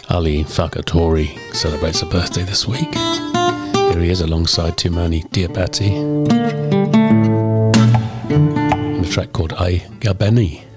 Ali Fakatori celebrates a birthday this week. Here he is alongside Toumani Diabate. And a track called I Gabeni.